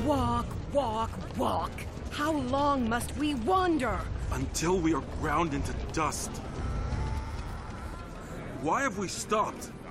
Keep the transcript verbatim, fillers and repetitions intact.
Walk, walk, walk. How long must we wander? Until we are ground into dust. Why have we stopped?